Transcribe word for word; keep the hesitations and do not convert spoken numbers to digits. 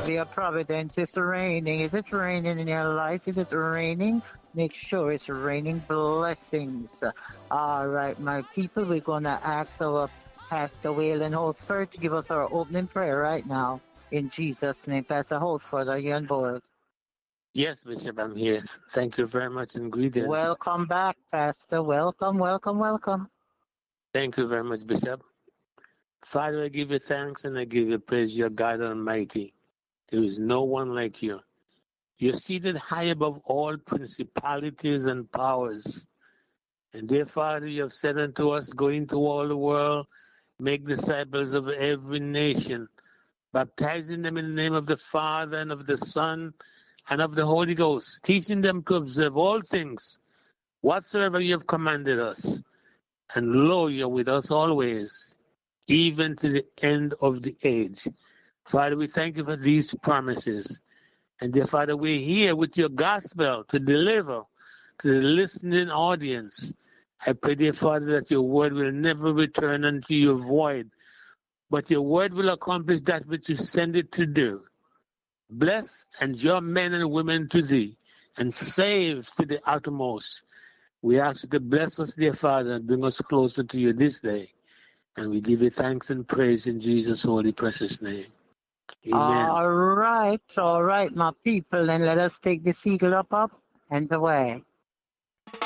of your providence. It's raining. Is it raining in your life? Is it raining? Make sure it's raining blessings. All right, my people, we're going to ask our Pastor Waylon Holsford to give us our opening prayer right now. In Jesus' name, Pastor Holsford, are you on board? Yes, Bishop, I'm here. Thank you very much and greetings. Welcome back, Pastor. Welcome, welcome, welcome. Thank you very much, Bishop. Father, I give you thanks and I give you praise, your God Almighty. There is no one like you. You're seated high above all principalities and powers. And dear Father, you have said unto us, go into all the world, make disciples of every nation, baptizing them in the name of the Father and of the Son and of the Holy Ghost, teaching them to observe all things, whatsoever you have commanded us. And lo, you're with us always, even to the end of the age. Father, we thank you for these promises. And dear Father, we're here with your gospel to deliver to the listening audience. I pray, dear Father, that your word will never return unto you void, but your word will accomplish that which you send it to do. Bless and draw men and women to thee, and save to the uttermost. We ask you to bless us, dear Father, and bring us closer to you this day. And we give you thanks and praise in Jesus' holy, precious name. Amen. All right, all right, my people, and let us take the seagull up, up, and away.